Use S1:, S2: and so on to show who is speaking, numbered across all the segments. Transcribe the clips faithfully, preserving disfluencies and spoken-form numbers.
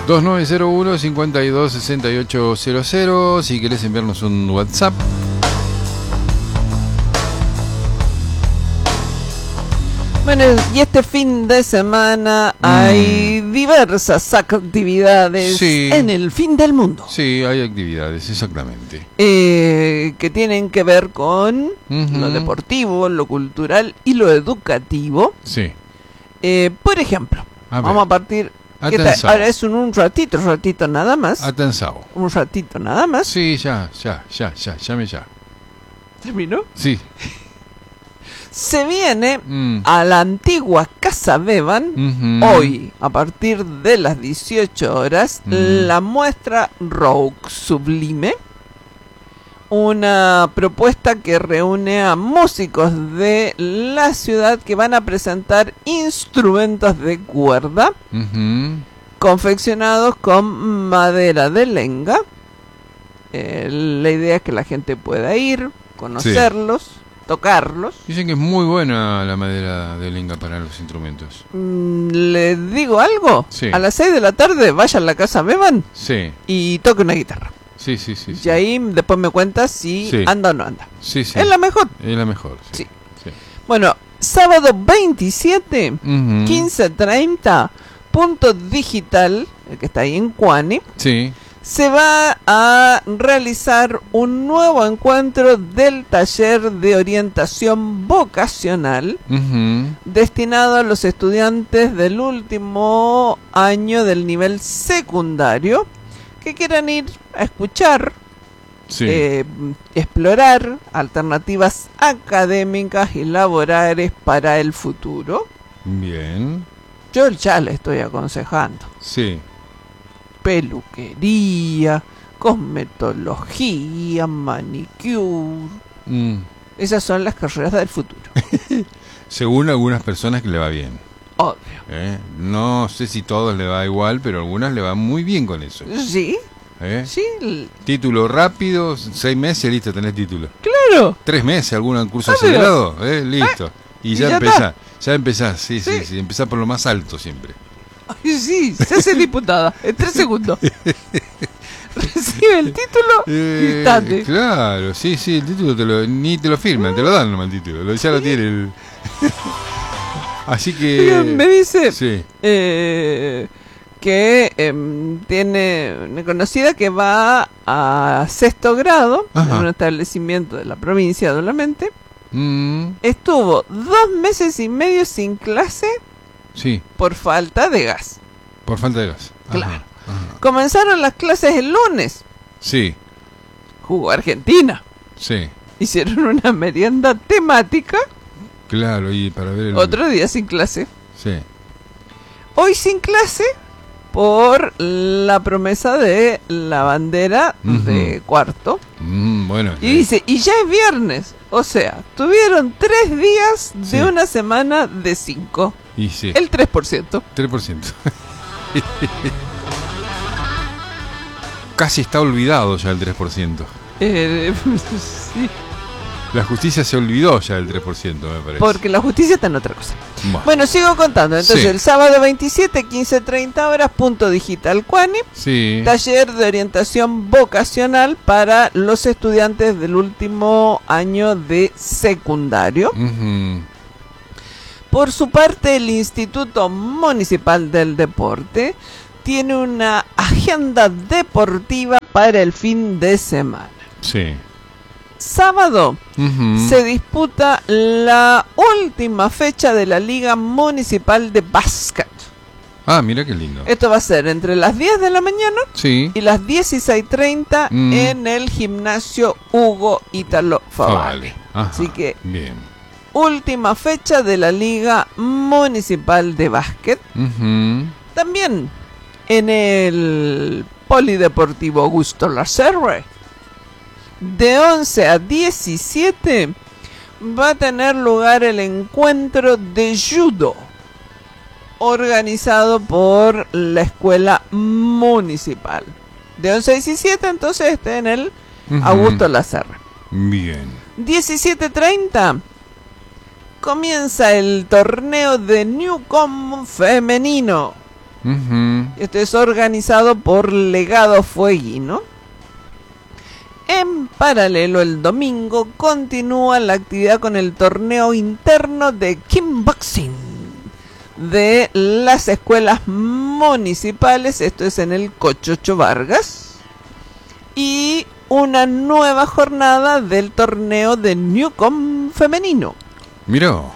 S1: dos nueve cero uno, cinco dos, seis ocho cero cero. Si querés enviarnos un WhatsApp.
S2: Bueno, y este fin de semana mm. hay diversas actividades
S1: sí.
S2: en el fin del mundo.
S1: Sí, hay actividades, exactamente.
S2: Eh, que tienen que ver con uh-huh. lo deportivo, lo cultural y lo educativo.
S1: Sí.
S2: Eh, por ejemplo, a vamos a partir... Ahora es un, un ratito, un ratito nada más.
S1: Atensado.
S2: Un ratito nada más.
S1: Sí, ya, ya, ya, ya, llame ya.
S2: ¿Terminó?
S1: Sí.
S2: Se viene mm. a la antigua Casa Bevan, uh-huh. hoy, a partir de las dieciocho horas, mm. la muestra Rock Sublime, una propuesta que reúne a músicos de la ciudad que van a presentar instrumentos de cuerda,
S1: uh-huh.
S2: confeccionados con madera de lenga. Eh, la idea es que la gente pueda ir, conocerlos. Sí. Tocarlos.
S1: Dicen que es muy buena la madera de lenga para los instrumentos.
S2: Mm, ¿Les digo algo?
S1: Sí.
S2: A las seis de la tarde vaya a la casa Bevan
S1: sí.
S2: y toque una guitarra.
S1: Sí, sí, sí.
S2: Y
S1: sí.
S2: ahí después me cuentas si
S1: sí.
S2: anda o no anda.
S1: Sí, sí.
S2: Es la mejor.
S1: Es la mejor, sí.
S2: sí. sí. Bueno, sábado veintisiete,
S1: uh-huh.
S2: quince treinta, Punto Digital, el que está ahí en Cuani.
S1: Sí.
S2: Se va a realizar un nuevo encuentro del taller de orientación vocacional
S1: uh-huh.
S2: destinado a los estudiantes del último año del nivel secundario que quieran ir a escuchar,
S1: sí.
S2: eh, explorar alternativas académicas y laborales para el futuro.
S1: Bien.
S2: Yo ya le estoy aconsejando.
S1: Sí.
S2: Peluquería, cosmetología, manicure.
S1: Mm.
S2: Esas son las carreras del futuro.
S1: Según algunas personas que le va bien.
S2: Obvio.
S1: ¿Eh? No sé si todos le va igual, pero a algunas le va muy bien con eso.
S2: Sí.
S1: ¿Eh?
S2: Sí.
S1: Título rápido, seis meses, listo, tenés título.
S2: Claro.
S1: Tres meses, algún curso acelerado, ¿eh? Listo.
S2: ¿Eh?
S1: Y, y ya, ya empezás, ya empezás, sí, sí, sí, sí, empezás por lo más alto siempre.
S2: Ay, sí, se hace diputada en tres segundos. Recibe el título
S1: eh,
S2: instante.
S1: Claro, sí, sí, el título te lo, ni te lo firman, te lo dan nomás el título, ya lo tiene el... Así que...
S2: Me dice
S1: sí.
S2: eh, que eh, tiene una conocida que va a sexto grado, ajá, en un establecimiento de la provincia de Olamente.
S1: Mm.
S2: Estuvo dos meses y medio sin clase.
S1: Sí.
S2: Por falta de gas.
S1: Por falta de gas. Ajá,
S2: claro.
S1: Ajá.
S2: Comenzaron las clases el lunes.
S1: Sí.
S2: Jugó Argentina.
S1: Sí.
S2: Hicieron una merienda temática.
S1: Claro, y para ver el...
S2: Otro día sin clase.
S1: Sí.
S2: Hoy sin clase por la promesa de la bandera uh-huh. de cuarto.
S1: Mm, bueno.
S2: Y dice, y ya es viernes. O sea, tuvieron tres días de sí. una semana de cinco.
S1: Y sí.
S2: El tres por ciento.
S1: tres por ciento. Casi está olvidado ya el tres por ciento.
S2: Eh, sí.
S1: La justicia se olvidó ya del tres por ciento, me parece.
S2: Porque la justicia está en otra cosa.
S1: Bueno,
S2: bueno sigo contando. Entonces, sí. el sábado veintisiete, quince treinta horas, Punto Digital Cuani.
S1: Sí.
S2: Taller de orientación vocacional para los estudiantes del último año de secundario.
S1: Uh-huh.
S2: Por su parte, el Instituto Municipal del Deporte tiene una agenda deportiva para el fin de semana.
S1: Sí.
S2: Sábado
S1: uh-huh.
S2: se disputa la última fecha de la Liga Municipal de Básquet.
S1: Ah, mira qué lindo.
S2: Esto va a ser entre las diez de la mañana
S1: sí.
S2: y las dieciséis treinta
S1: mm.
S2: en el gimnasio Hugo Ítalo Favale.
S1: Ajá,
S2: así que,
S1: bien.
S2: Última fecha de la Liga Municipal de Básquet.
S1: Uh-huh.
S2: También en el Polideportivo Augusto Lacerre, de once a diecisiete, va a tener lugar el encuentro de judo organizado por la escuela municipal. De once a diecisiete, entonces, está en el uh-huh. Augusto Lacerre.
S1: Bien.
S2: diecisiete treinta comienza el torneo de Newcom femenino.
S1: Uh-huh.
S2: Esto es organizado por Legado Fueguino. En paralelo, el domingo continúa la actividad con el torneo interno de kickboxing de las escuelas municipales. Esto es en el Cochocho Vargas. Y una nueva jornada del torneo de Newcom femenino.
S1: Miró.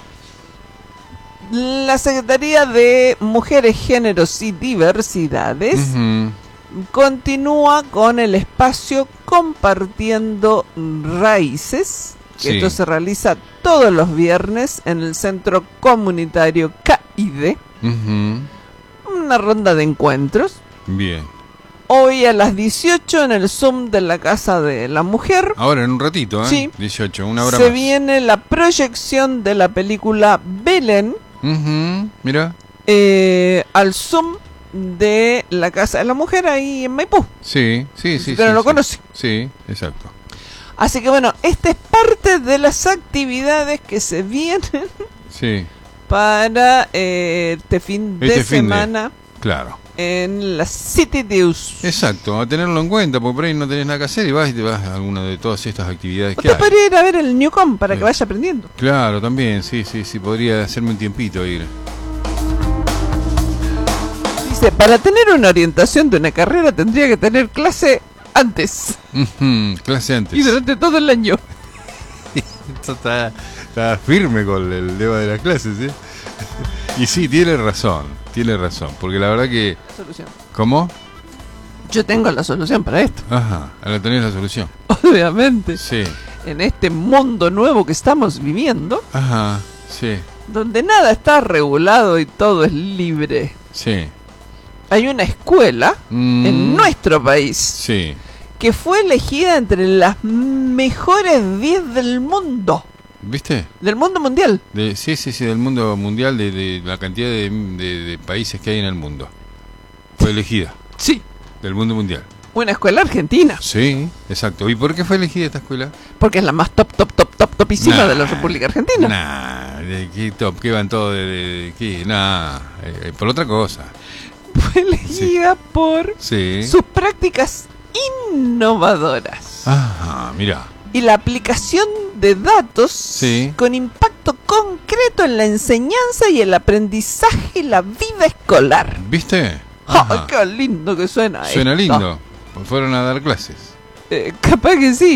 S2: La Secretaría de Mujeres, Géneros y Diversidades uh-huh. continúa con el espacio Compartiendo Raíces. Sí. Esto se realiza todos los viernes en el Centro Comunitario K I D. Uh-huh. Una ronda de encuentros.
S1: Bien.
S2: Hoy a las dieciocho en el Zoom de la Casa de la Mujer.
S1: Ahora en un ratito, ¿eh?
S2: Sí.
S1: dieciocho, una hora
S2: Se
S1: más.
S2: viene la proyección de la película Belén.
S1: Uh-huh. Mira.
S2: Eh, al Zoom de la Casa de la Mujer ahí en Maipú.
S1: Sí, sí, sí.
S2: Pero
S1: sí,
S2: lo
S1: sí.
S2: conoce.
S1: Sí, exacto.
S2: Así que bueno, esta es parte de las actividades que se vienen
S1: sí.
S2: para eh, este fin de
S1: este
S2: semana.
S1: Fin de... Claro.
S2: En la City Deus.
S1: Exacto, a tenerlo en cuenta, porque por ahí no tenés nada que hacer y vas y te vas a alguna de todas estas actividades que
S2: hay.
S1: Te
S2: podría ir a ver el Newcom para sí. que vaya aprendiendo.
S1: Claro, también, sí, sí, sí, podría hacerme un tiempito ir.
S2: Dice, para tener una orientación de una carrera tendría que tener clase antes.
S1: Uh-huh, clase antes.
S2: Y durante todo el año.
S1: Esto está, está firme con el tema de las clases, ¿eh? Y sí, tiene razón, tiene razón, porque la verdad que...
S2: Solución.
S1: ¿Cómo?
S2: Yo tengo la solución para esto.
S1: Ajá, ahora tenés la solución.
S2: Obviamente.
S1: Sí.
S2: En este mundo nuevo que estamos viviendo.
S1: Ajá, sí.
S2: Donde nada está regulado y todo es libre.
S1: Sí.
S2: Hay una escuela mm. en nuestro país.
S1: Sí.
S2: Que fue elegida entre las mejores diez del mundo.
S1: ¿Viste?
S2: Del mundo mundial.
S1: De, sí, sí, sí, del mundo mundial, de, de la cantidad de, de, de países que hay en el mundo. Fue elegida.
S2: Sí.
S1: Del mundo mundial.
S2: Una escuela argentina.
S1: Sí, exacto. ¿Y por qué fue elegida esta escuela?
S2: Porque es la más top, top, top, top, topísima
S1: nah,
S2: de la República Argentina.
S1: Nah, ¿de qué top? ¿Qué van todos? ¿De, de, de qué? Nah, eh, por otra cosa.
S2: Fue elegida sí. por
S1: sí.
S2: sus prácticas innovadoras.
S1: Ajá, mira.
S2: Y la aplicación de datos
S1: sí.
S2: con impacto concreto en la enseñanza y el aprendizaje y la vida escolar.
S1: ¿Viste?
S2: Oh, ¡qué lindo que suena!
S1: Suena
S2: esto.
S1: lindo. Fueron a dar clases.
S2: Eh, capaz que sí.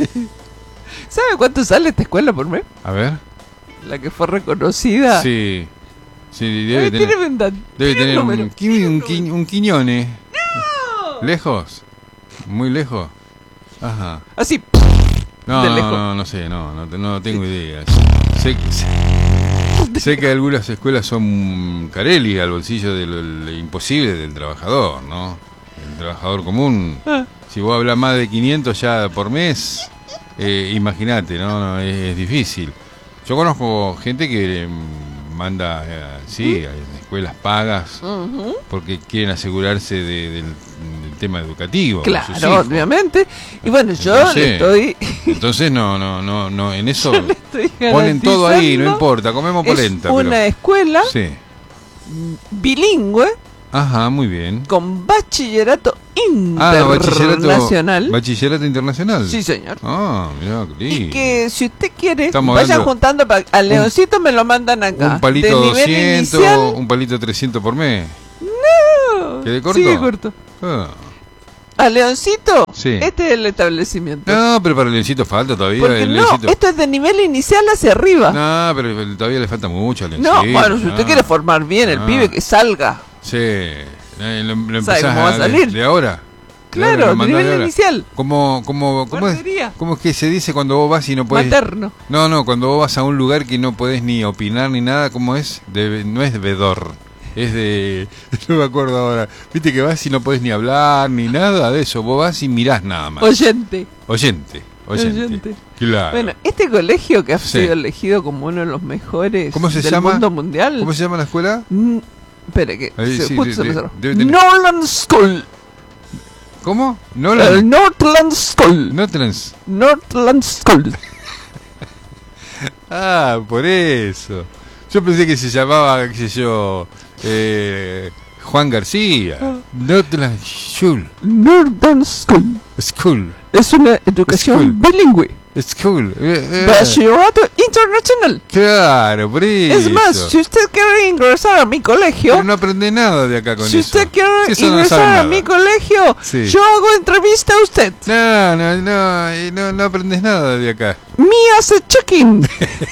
S2: ¿Sabe cuánto sale esta escuela por mes?
S1: A ver.
S2: La que fue reconocida.
S1: Sí. Sí, debe
S2: Ay,
S1: tener,
S2: tiene venda,
S1: debe
S2: tiene
S1: tener
S2: número,
S1: un, qui, un, qui, un quiñone.
S2: ¡No!
S1: ¿Lejos? ¿Muy lejos? Ajá.
S2: Así.
S1: No,
S2: de
S1: no,
S2: lejos.
S1: no, no sé, no, no, no tengo idea. Sé, sé, sé que algunas escuelas son Carelli al bolsillo de lo, lo imposible del trabajador, ¿no? El trabajador común.
S2: Ah.
S1: Si vos hablas más de quinientos ya por mes, eh, imagínate, ¿no? no es, es difícil. Yo conozco gente que eh, manda, eh, sí, a escuelas pagas uh-huh. porque quieren asegurarse de, del, del tema educativo.
S2: Claro, obviamente. Y bueno, yo
S1: entonces,
S2: le estoy...
S1: entonces no, no, no, no, en eso
S2: estoy
S1: ponen todo ahí, no importa, comemos polenta.
S2: Es una
S1: pero...
S2: escuela
S1: sí.
S2: bilingüe.
S1: Ajá, muy bien.
S2: Con bachillerato
S1: ah,
S2: internacional.
S1: Bachillerato, bachillerato internacional.
S2: Sí, señor.
S1: Ah, mirá, qué lindo.
S2: Y que si usted quiere,
S1: Estamos
S2: vayan juntando pa- al Leoncito, un, me lo mandan acá.
S1: Un palito
S2: de nivel
S1: doscientos,
S2: inicial,
S1: un palito trescientos por mes.
S2: No.
S1: ¿Qué de corto?
S2: Sigue corto.
S1: Ah.
S2: ¿A Leoncito?
S1: Sí.
S2: Este es el establecimiento.
S1: No, pero para el Leoncito falta todavía.
S2: Porque
S1: el
S2: no,
S1: Leoncito...
S2: esto es de nivel inicial hacia arriba.
S1: No, pero todavía le falta mucho al Leoncito.
S2: No, bueno, si usted
S1: no.
S2: quiere formar bien el
S1: no.
S2: pibe, que salga.
S1: Sí. Eh, lo, lo
S2: ¿Sabe cómo va a salir?
S1: De, de ahora.
S2: Claro, de nivel de inicial.
S1: ¿Cómo, cómo, cómo, es, ¿Cómo es que se dice cuando vos vas y no podés?
S2: Materno.
S1: No, no, cuando vos vas a un lugar que no podés ni opinar ni nada, ¿cómo es? De, no es vedor. Es de... No me acuerdo ahora. Viste que vas y no podés ni hablar ni nada de eso. Vos vas y mirás nada más.
S2: Oyente.
S1: Oyente. Oyente.
S2: Oyente.
S1: Claro.
S2: Bueno, este colegio que ha
S1: sí.
S2: sido elegido como uno de los mejores
S1: ¿Cómo se
S2: del
S1: llama?
S2: mundo mundial.
S1: ¿Cómo se llama la escuela?
S2: Mm, espere, que
S1: Ahí,
S2: se,
S1: sí,
S2: justo
S1: de,
S2: se
S1: de, de, de,
S2: Northland School.
S1: ¿Cómo? Northland.
S2: El Northland School.
S1: Northland.
S2: Northland School.
S1: Ah, por eso. Yo pensé que se llamaba, qué sé yo, eh, Juan García. Oh. Northland School.
S2: Northland School.
S1: School.
S2: Es una educación School. bilingüe.
S1: School. Eh, eh.
S2: Bachillerato internacional.
S1: Claro, por eso.
S2: Es más, si usted quiere ingresar a mi colegio...
S1: Pero no aprende nada de acá con
S2: si
S1: eso.
S2: Si usted quiere
S1: si
S2: ingresar
S1: no
S2: a mi colegio, sí. yo hago entrevista a usted.
S1: No, no, no, no, no aprendes nada de acá.
S2: Me hace check-in.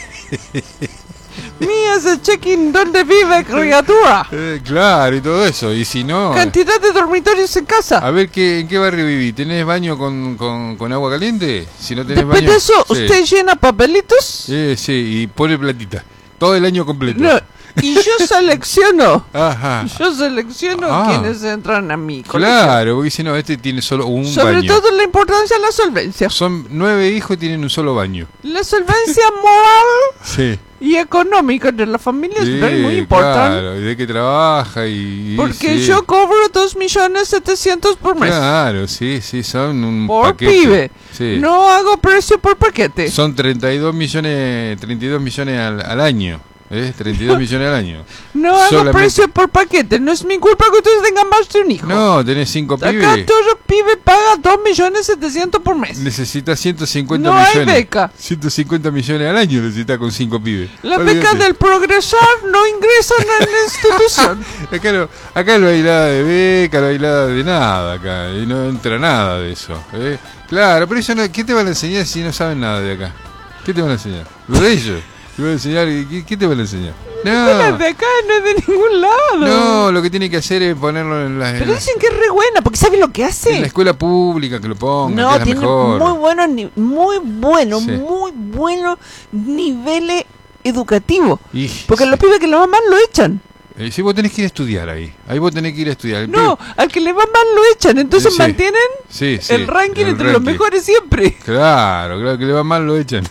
S2: Me hace check-in donde vive criatura.
S1: Eh, claro, y todo eso. Y si no...
S2: Cantidad de dormitorios en casa.
S1: A ver, ¿qué, ¿en qué barrio viví? ¿Tenés baño con, con, con agua caliente? Si no tenés
S2: Después
S1: baño...
S2: de eso,
S1: sí.
S2: ¿usted llena papelitos?
S1: Eh, sí, y pone platita. Todo el año completo.
S2: No, y yo selecciono.
S1: Ajá.
S2: Yo selecciono ah. quienes entran a mi colegio.
S1: Claro, porque si no, este tiene solo un
S2: Sobre
S1: baño.
S2: Sobre todo la importancia de la solvencia.
S1: Son nueve hijos y tienen un solo baño.
S2: La solvencia moral
S1: sí.
S2: y económica de la familia
S1: sí,
S2: es muy importante.
S1: Claro, y de que trabaja y...
S2: Porque
S1: sí.
S2: yo cobro dos millones setecientos por mes.
S1: Claro, sí, sí, son un
S2: por
S1: paquete.
S2: pibe.
S1: Sí.
S2: No hago precio por paquete.
S1: Son treinta y dos millones, treinta y dos millones al, al año. ¿Eh? treinta y dos millones al año.
S2: No hago Solamente... precio por paquete. No es mi culpa que ustedes tengan más de un hijo.
S1: No, tenés cinco pibes.
S2: Acá todo pibe paga dos millones setecientos por mes.
S1: Necesitas ciento cincuenta
S2: no
S1: millones.
S2: No hay beca.
S1: ciento cincuenta millones al año necesitas con cinco pibes.
S2: Las becas del progresar no ingresan a la institución.
S1: acá, no, acá no hay nada de beca, no hay nada de nada acá. Y no entra nada de eso. ¿eh? Claro, pero eso no, ¿qué te van a enseñar si no saben nada de acá? ¿Qué te van a enseñar? Lo de ellos. Te voy a enseñar, ¿qué, ¿qué te van a enseñar?
S2: No, de acá no es de ningún lado.
S1: No, lo que tiene que hacer es ponerlo en la...
S2: Pero dicen que es re buena, porque ¿sabe lo que hace?
S1: En la escuela pública que lo ponga,
S2: no,
S1: que es la
S2: tiene
S1: mejor.
S2: muy bueno, muy bueno,
S1: sí.
S2: muy bueno nivel educativo.
S1: Y,
S2: porque
S1: sí.
S2: los pibes que lo van mal lo echan.
S1: Eh, sí, vos tenés que ir a estudiar ahí. Ahí vos tenés que ir a estudiar. El
S2: no,
S1: pibe...
S2: al que le va mal lo echan. Entonces
S1: sí.
S2: mantienen
S1: sí, sí,
S2: el ranking
S1: el
S2: entre
S1: ranking.
S2: los mejores siempre.
S1: Claro, claro, que le va mal lo echan.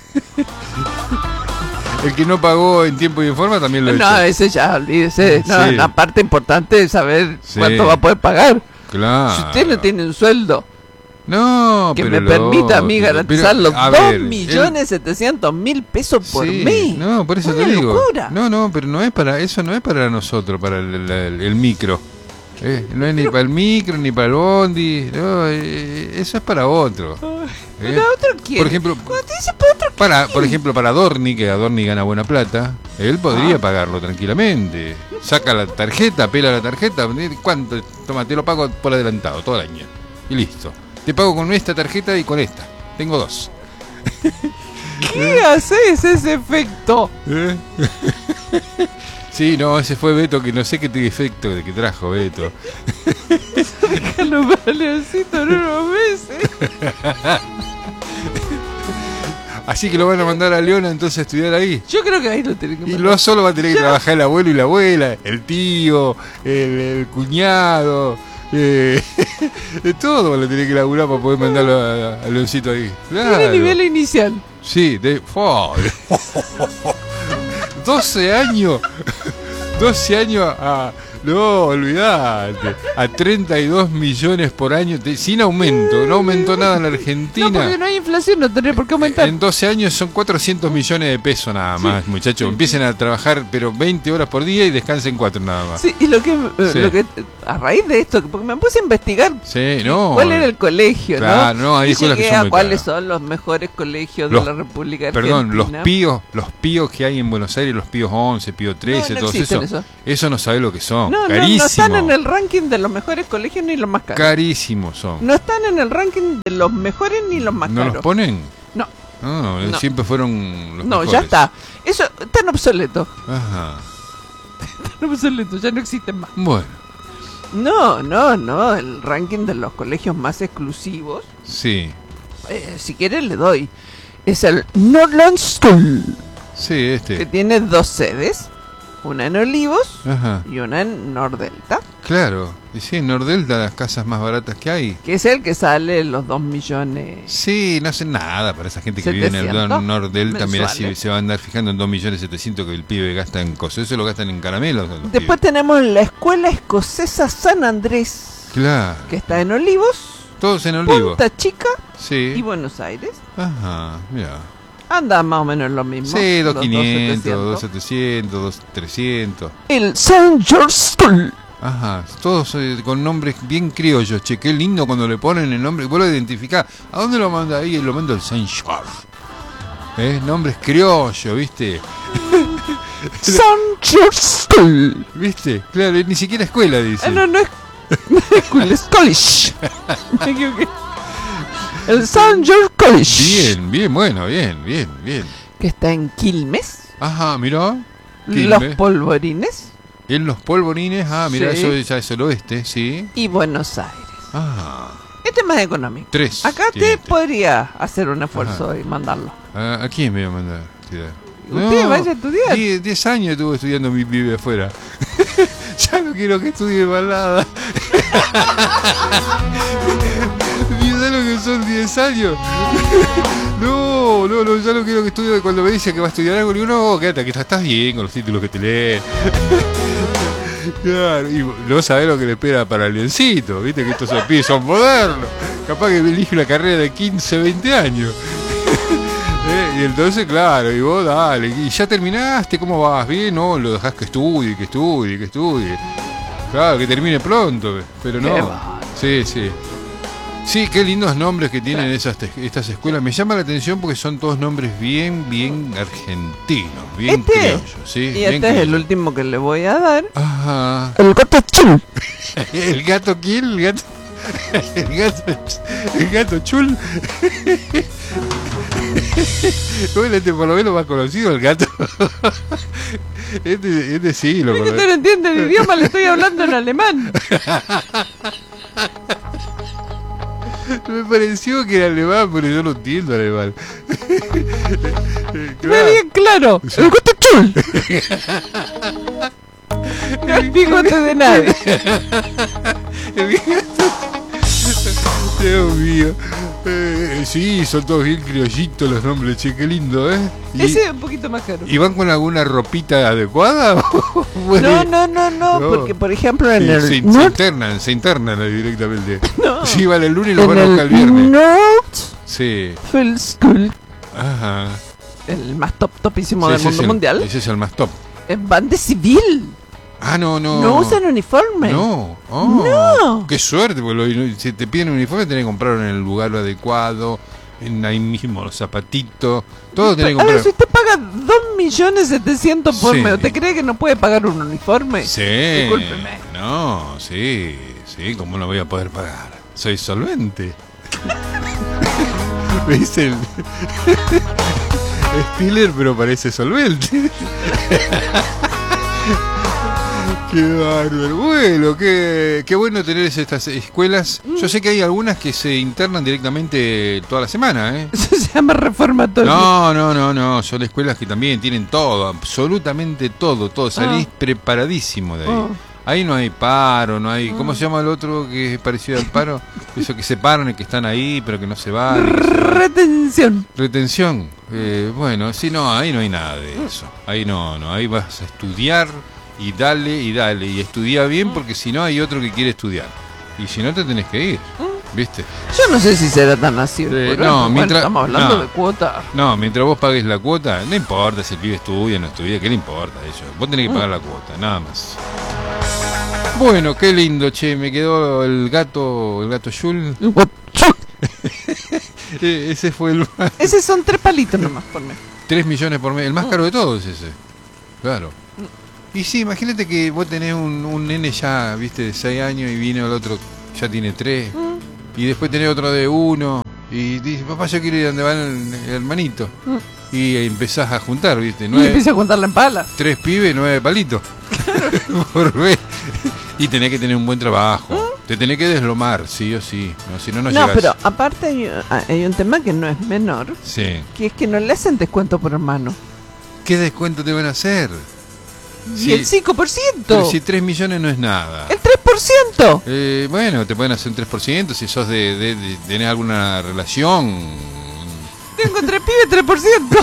S1: El que no pagó en tiempo y en forma también lo
S2: no,
S1: echan.
S2: No, ese ya, olvídese. No,
S1: sí.
S2: La parte importante es saber
S1: sí.
S2: cuánto va a poder pagar.
S1: Claro.
S2: Si usted no tiene un sueldo
S1: no,
S2: que
S1: pero
S2: me permita a mí garantizar
S1: pero,
S2: los
S1: a
S2: dos
S1: ver,
S2: millones setecientos mil pesos por
S1: sí,
S2: mes.
S1: No, por eso
S2: Una
S1: te digo.
S2: locura.
S1: No, no, pero no es para eso, no es para nosotros, para el, el, el, el micro. Eh, no es ni para el micro, ni para el bondi. No, eh, eso es para otro.
S2: ¿Para eh. otro quién?
S1: Por ejemplo,
S2: ¿Cuándo te dice para otro quién?
S1: Para, por ejemplo, para Adorni, que Adorni gana buena plata, él podría ah. pagarlo tranquilamente. Saca la tarjeta, pela la tarjeta, ¿cuánto? Toma, te lo pago por adelantado, todo el año. Y listo. Te pago con esta tarjeta y con esta. Tengo dos.
S2: ¿Qué haces ese efecto?
S1: ¿Eh? Sí, no, ese fue Beto, que no sé qué efecto de que trajo Beto.
S2: Déjalo para Leoncito en unos meses.
S1: Así que lo van a mandar a Leona entonces a estudiar ahí.
S2: Yo creo que ahí lo tienen que mandar.
S1: Y no solo va a tener que ya. trabajar el abuelo y la abuela, el tío, el, el cuñado, eh, de todo van a tener que laburar para poder mandarlo a, a Leoncito ahí.
S2: Claro. Tiene nivel inicial.
S1: Sí, de... Oh, doce años. doce años a... No, olvidate. A treinta y dos millones por año, te, sin aumento. No aumentó nada en la Argentina.
S2: No, porque no hay inflación, no tendría por qué aumentar.
S1: En doce años son cuatrocientos millones de pesos nada más, sí. muchachos. Empiecen a trabajar, pero veinte horas por día y descansen cuatro nada más.
S2: Sí, y lo que, sí. lo que a raíz de esto, porque me puse a investigar
S1: sí, no,
S2: cuál era el colegio,
S1: claro,
S2: ¿no?
S1: no hay
S2: y
S1: escuelas
S2: llegué
S1: que son
S2: a cuáles
S1: caras.
S2: son los mejores colegios
S1: los,
S2: de la República Argentina.
S1: Perdón, los píos, los píos que hay en Buenos Aires, los píos once, pío trece,
S2: no, no
S1: todo eso, eso, eso no sabe lo que son.
S2: No,
S1: carísimo.
S2: No, no están en el ranking de los mejores colegios ni los más caros.
S1: Carísimos son.
S2: No están en el ranking de los mejores ni los más
S1: ¿No
S2: caros.
S1: ¿No los ponen?
S2: No.
S1: No, no. Siempre fueron los
S2: No,
S1: mejores.
S2: ya está. Eso tan obsoleto.
S1: Ajá.
S2: Tan obsoleto, ya no existen más.
S1: Bueno.
S2: No, no, no. El ranking de los colegios más exclusivos.
S1: Sí.
S2: Eh, si quieres le doy. Es el Northland School.
S1: Sí, este.
S2: Que tiene dos sedes. Una en Olivos.
S1: Ajá.
S2: Y una en Nordelta.
S1: Claro, y sí, en Nordelta las casas más baratas que hay.
S2: Que es el que sale los dos millones.
S1: Sí, no hacen nada para esa gente que vive en el Nordelta. Mirá si se va a andar fijando en dos millones setecientos que el pibe gasta en cosas. Eso lo gastan en caramelos.
S2: Después pibes. Tenemos la Escuela Escocesa San Andrés.
S1: Claro.
S2: Que está en Olivos.
S1: Todos en Olivos.
S2: Punta Chica.
S1: Sí.
S2: Y Buenos Aires.
S1: Ajá, mira.
S2: Anda más o menos lo mismo.
S1: Sí, dos quinientos, dos setecientos, dos trescientos.
S2: El Saint George School.
S1: Ajá, todos eh, con nombres bien criollos, che, qué lindo cuando le ponen el nombre, vos lo identificás. ¿A dónde lo manda ahí? Lo manda el Saint George. ¿Eh? Nombres criollos, ¿viste?
S2: Saint George School.
S1: ¿Viste? Claro, ni siquiera escuela, dice.
S2: Ah, no, no es escuela, es college. Me equivoqué. El Saint George College.
S1: Bien, bien, bueno, bien, bien, bien.
S2: Que está en Quilmes.
S1: Ajá, mirá.
S2: Los Polvorines.
S1: En Los Polvorines, ah, mira,
S2: sí.
S1: eso ya es el oeste, sí.
S2: Y Buenos Aires.
S1: Ah.
S2: Este es más económico.
S1: Tres.
S2: Acá te podría hacer un esfuerzo Ajá. y mandarlo.
S1: ¿A, ¿A quién me voy a mandar?
S2: Usted no, vaya a estudiar.
S1: Diez, diez años estuve estudiando mi pibe afuera. Ya no quiero que estudie más nada. ¿Sabes lo que son diez años? No, no, no, ya no quiero que estudie. Cuando me dice que va a estudiar algo, digo, no, quédate, que estás bien con los títulos que te leen. Claro, y no sabés lo que le espera para el leoncito, viste que estos son pibes, son modernos. Capaz que elige una carrera de quince, veinte años. ¿Eh? Y entonces, claro, y vos dale, y ya terminaste, ¿cómo vas? ¿Bien? No, lo dejás que estudie, que estudie, que estudie. Claro, que termine pronto, pero no. Sí, sí. Sí, qué lindos nombres que tienen esas estas escuelas. Me llama la atención porque son todos nombres bien, bien argentinos, bien
S2: este,
S1: criollos, ¿sí?
S2: Y
S1: bien
S2: este
S1: criollos.
S2: es el último que le voy a dar.
S1: Ajá.
S2: El gato chul.
S1: ¿El gato quién? El gato... El gato... El gato chul. Bueno, este por lo menos más conocido, el gato. Este, este sí, lo
S2: conozco. Es que usted no entiende el idioma, le estoy hablando en alemán.
S1: Me pareció que era alemán, pero yo no entiendo alemán.
S2: Claro. Bien claro, el gato chul. No es bigote de nadie.
S1: El gato... Dios mío. Eh, sí, son todos bien criollitos los nombres, che, qué lindo, ¿eh? Y,
S2: ese es un poquito más caro.
S1: ¿Y van con alguna ropita adecuada?
S2: No, no, no, no, no, porque por ejemplo en sí, el...
S1: Se,
S2: North...
S1: se internan, se internan directamente.
S2: No.
S1: Sí, van el lunes y los van a buscar el viernes.
S2: North
S1: sí.
S2: Field School.
S1: Ajá.
S2: El más top, topísimo
S1: sí,
S2: del mundo
S1: el,
S2: mundial.
S1: Ese es el más top.
S2: Van de civil.
S1: Ah, no, no.
S2: No usan uniforme.
S1: No. Oh,
S2: no.
S1: Qué suerte, porque si te piden un uniforme tenés que comprarlo en el lugar adecuado, en ahí mismo los zapatitos, todo tenés que comprar.
S2: A ver, si usted paga dos millones setecientos por
S1: sí.
S2: mes, ¿usted cree que no puede pagar un uniforme?
S1: Sí.
S2: Discúlpeme.
S1: No, sí, sí, ¿cómo no voy a poder pagar? Soy solvente. Me dicen Stiller, pero parece solvente. Qué bárbaro. Bueno, qué, qué bueno tener estas escuelas. Yo sé que hay algunas que se internan directamente toda la semana, ¿eh?
S2: Eso se llama reformatorio.
S1: No, no, no, no. Son escuelas que también tienen todo, absolutamente todo, todo. Salís oh. preparadísimo de ahí. Oh. Ahí no hay paro, no hay... ¿Cómo oh. se llama el otro que es parecido al paro? Eso que se paran y que están ahí, pero que no se van. Y que se van.
S2: Retención.
S1: Retención. Eh, bueno, sí, no, ahí no hay nada de eso. Ahí no, no. Ahí vas a estudiar... Y dale, y dale, y estudia bien porque si no hay otro que quiere estudiar. Y si no te tenés que ir, ¿viste?
S2: Yo no sé si será tan así.
S1: Eh, no, mientras,
S2: estamos hablando
S1: no,
S2: de cuota.
S1: No, mientras vos pagues la cuota, no importa si el pibe estudia o no estudia, ¿qué le importa a ellos? Vos tenés que pagar la cuota, nada más. Bueno, qué lindo, che, me quedó el gato, el gato Yul. Ese fue el...
S2: Ese son tres palitos nomás por mes.
S1: Tres millones por mes, el más caro de todos ese. Claro. Y sí, imagínate que vos tenés un, un nene ya, viste, de seis años y viene el otro, ya tiene tres. Mm. Y después tenés otro de uno. Y dice, papá, yo quiero ir donde va el, el hermanito. Mm. Y empezás a juntar, viste. Nueve,
S2: y empiezas a juntarla en pala.
S1: Tres pibes, nueve palitos. Por vez. Y tenés que tener un buen trabajo. ¿Mm? Te tenés que deslomar, sí o sí. No, si no, no, no llegás.
S2: Pero aparte hay, hay un tema que no es menor.
S1: Sí.
S2: Que es que no le hacen descuento por hermano.
S1: ¿Qué descuento te van a hacer?
S2: Y sí, el cinco por ciento.
S1: Pero si tres millones no es nada.
S2: El tres por ciento.
S1: Eh, bueno, te pueden hacer un tres por ciento si sos de, de, de, de tenés alguna relación.
S2: Tengo tres pibes, tres por ciento.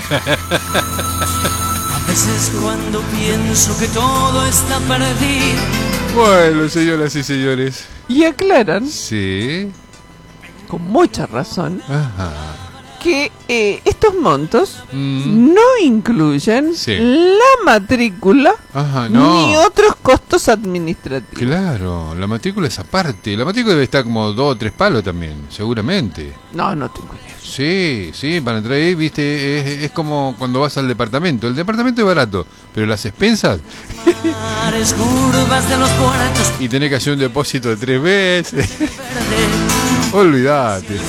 S3: A veces cuando pienso que todo está perdido.
S1: Bueno, señoras y señores.
S2: Y aclaran.
S1: Sí.
S2: Con mucha razón.
S1: Ajá.
S2: que eh, estos montos
S1: Mm.
S2: no incluyen
S1: Sí.
S2: la matrícula
S1: Ajá, no.
S2: ni otros costos administrativos.
S1: Claro, la matrícula es aparte. La matrícula debe estar como dos o tres palos también, seguramente.
S2: No, no tengo idea.
S1: Sí, sí, para entrar ahí, viste, es, es como cuando vas al departamento. El departamento es barato, pero las expensas
S3: curvas de los puertos,
S1: y tenés que hacer un depósito de tres veces. Olvídate.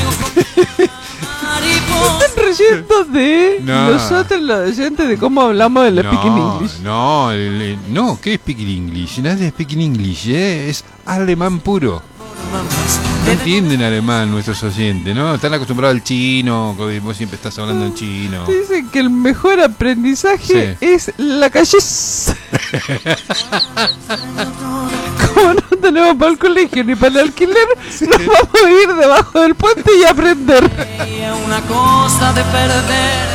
S2: Están reyendo de
S1: No.
S2: nosotros los oyentes de cómo hablamos del speaking
S1: No,
S2: English.
S1: no, el- el- no, ¿qué es speaking English? Nada de speaking English, ¿eh? Es alemán puro. No entienden alemán nuestros oyentes, ¿no? Están acostumbrados al chino, que vos siempre estás hablando en chino.
S2: Dicen que el mejor aprendizaje
S1: Sí.
S2: es la calle. Como no tenemos para el colegio ni para el alquiler, nos vamos a ir debajo del puente y aprender.
S3: una cosa de perder,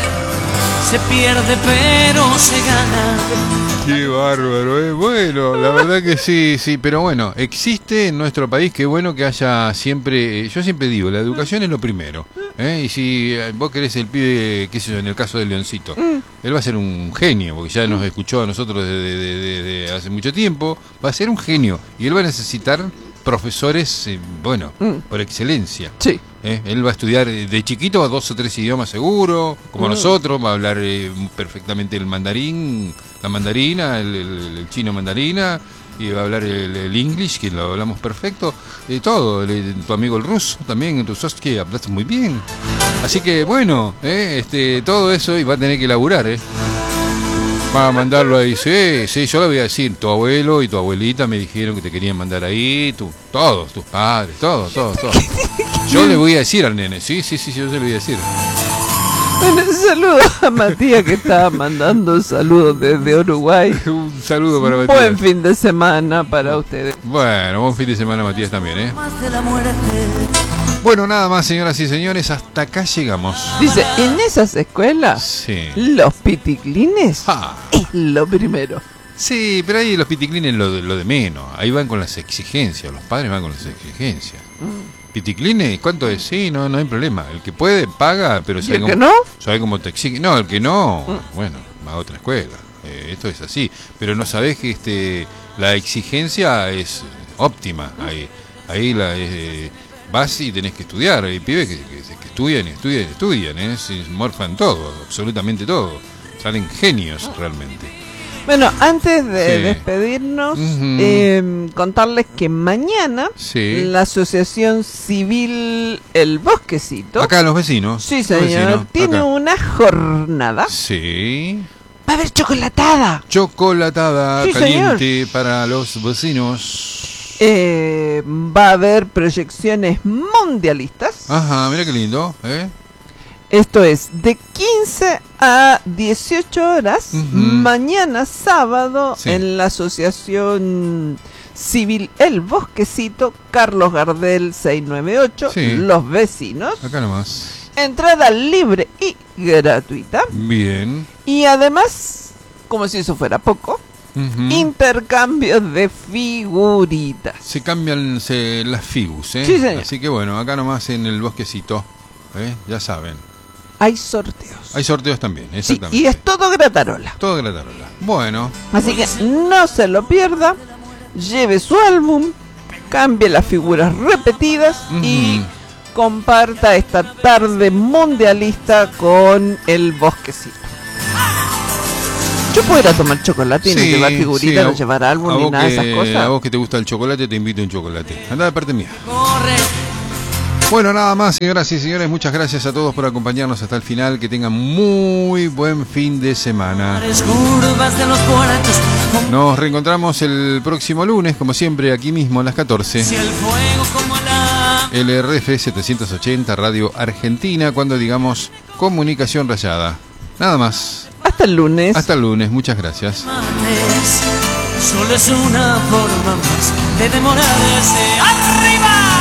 S3: se pierde pero se gana.
S1: Qué bárbaro, ¿eh? Bueno, la verdad que sí, sí, pero bueno, existe en nuestro país, qué bueno que haya siempre, yo siempre digo, la educación es lo primero, ¿eh? Y si vos querés el pibe, qué sé yo, en el caso del Leoncito, él va a ser un genio, porque ya nos escuchó a nosotros desde de, de, de, de hace mucho tiempo, va a ser un genio, y él va a necesitar profesores, eh, bueno,
S2: Mm.
S1: por excelencia.
S2: Sí.
S1: ¿Eh? Él va a estudiar de chiquito dos o tres idiomas seguro, como
S2: Mm.
S1: nosotros, va a hablar eh, perfectamente el mandarín, la mandarina, el, el- el chino mandarina, y va a hablar el, el English, que lo hablamos perfecto, y todo. El- tu amigo el ruso también, Rusovsky, hablas muy bien. Así que bueno, ¿eh? este, todo eso, y va a tener que laburar, ¿eh? Va a mandarlo ahí, sí, sí, yo le voy a decir, tu abuelo y tu abuelita me dijeron que te querían mandar ahí, tú, todos, tus padres, todos, todos, todos. Yo le voy a decir al nene, sí, sí, sí, yo se lo voy a decir.
S2: Bueno, saludos a Matías que estaba mandando saludos desde Uruguay.
S1: Un saludo para Matías.
S2: Buen fin de semana para ustedes.
S1: Bueno, buen fin de semana Matías también, ¿eh?
S3: Más de la muerte.
S1: Bueno, nada más, señoras y señores, hasta acá llegamos.
S2: Dice, en esas escuelas,
S1: Sí.
S2: los piticlines
S1: Ah,
S2: es lo primero.
S1: sí, pero ahí los piticlines lo de, lo de menos. Ahí van con las exigencias, los padres van con las exigencias. Piticlines, ¿cuánto es? Sí, no, no hay problema. El que puede, paga, pero
S2: ¿Y
S1: sabe
S2: el
S1: cómo,
S2: que no?
S1: sabe cómo te exige. No, el que no, bueno, va a otra escuela. Eh, esto es así. Pero no sabés que este la exigencia es óptima. Ahí, ahí la, eh, vas y tenés que estudiar. Hay pibes que, que, que estudian y estudian y estudian. ¿eh? Se morfan todo, absolutamente todo. Salen genios realmente.
S2: Bueno, antes de
S1: Sí.
S2: despedirnos,
S1: Ujú.
S2: eh, contarles que mañana
S1: Sí.
S2: la Asociación Civil El Bosquecito,
S1: Acá los vecinos.
S2: sí
S1: los
S2: señor,
S1: vecinos,
S2: tiene
S1: acá.
S2: una jornada.
S1: Sí.
S2: Va a haber chocolatada.
S1: Chocolatada
S2: Sí,
S1: caliente para los vecinos.
S2: Eh, va a haber proyecciones mundialistas.
S1: Ajá, mira qué lindo, ¿eh?
S2: Esto es de quince a dieciocho horas,
S1: Ujú.
S2: mañana sábado,
S1: Sí.
S2: en la Asociación Civil El Bosquecito, Carlos Gardel seiscientos noventa y ocho,
S1: Sí.
S2: Los Vecinos.
S1: Acá nomás.
S2: Entrada libre y gratuita.
S1: Bien.
S2: Y además, como si eso fuera poco,
S1: Ujú.
S2: intercambios de figuritas.
S1: Se cambian se, las figus, ¿eh?
S2: Sí, señor.
S1: Así que bueno, acá nomás en el bosquecito, ¿eh? Ya saben.
S2: Hay sorteos.
S1: Hay sorteos también,
S2: Sí,
S1: exactamente.
S2: y es todo gratarola.
S1: Todo gratarola. Bueno,
S2: Así que no se lo pierda, lleve su álbum, cambie las figuras repetidas y
S1: Ujú.
S2: comparta esta tarde mundialista con el Bosquecito. Yo puedo ir a tomar chocolate y no
S1: sí,
S2: llevar figuritas,
S1: sí, a-
S2: no llevar
S1: a
S2: álbum ni
S1: vos
S2: nada de
S1: que-
S2: esas cosas.
S1: A vos que te gusta el chocolate, te invito a un chocolate. Andá de parte mía.
S3: Corre.
S1: Bueno, nada más, señoras y señores, muchas gracias a todos por acompañarnos hasta el final. Que tengan muy buen fin de semana.
S3: Las curvas de los puertos.
S1: Nos reencontramos el próximo lunes, como siempre, aquí mismo a las catorce.
S3: Si el fuego como la
S1: L R F setecientos ochenta Radio Argentina, cuando digamos comunicación rayada. Nada más.
S2: Hasta el lunes.
S1: Hasta el lunes, muchas gracias.
S3: manes, solo es una forma más de demorarse. ¡Arriba!